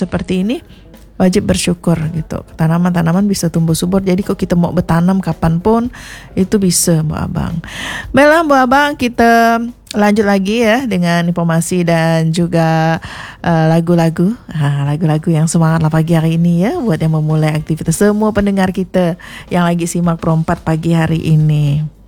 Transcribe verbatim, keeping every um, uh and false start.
seperti ini, wajib bersyukur gitu. Tanaman-tanaman bisa tumbuh subur. Jadi kalau kita mau bertanam kapanpun itu bisa, Bu Abang. Baiklah Bu Abang, kita lanjut lagi ya dengan informasi dan juga uh, lagu-lagu. Ha, lagu-lagu yang semangat lah pagi hari ini ya, buat yang memulai aktivitas semua pendengar kita yang lagi simak Pro empat pagi hari ini.